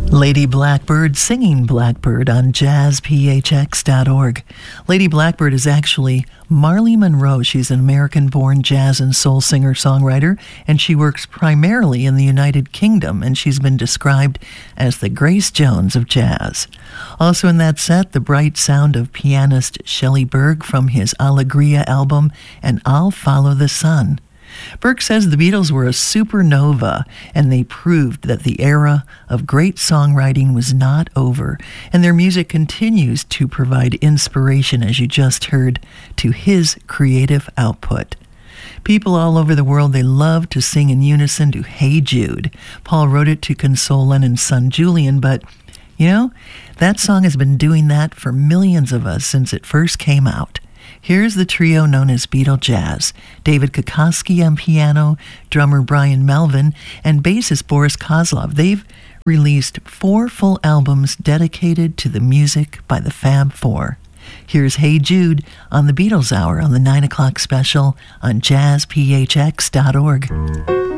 Lady Blackbird singing Blackbird on jazzphx.org. Lady Blackbird is actually Marlee Monroe. She's an American-born jazz and soul singer-songwriter, and she works primarily in the United Kingdom, and she's been described as the Grace Jones of jazz. Also in that set, the bright sound of pianist Shelley Berg from his Allegria album, and I'll Follow the Sun. Berg says the Beatles were a supernova, and they proved that the era of great songwriting was not over, and their music continues to provide inspiration, as you just heard, to his creative output. People all over the world, they love to sing in unison to Hey Jude. Paul wrote it to console Lennon's son Julian, but, that song has been doing that for millions of us since it first came out. Here's the trio known as Beatle Jazz: David Kokoski on piano, drummer Brian Melvin, and bassist Boris Kozlov. They've released 4 full albums dedicated to the music by the Fab Four. Here's Hey Jude on the Beatles Hour on the 9 o'clock special on jazzphx.org.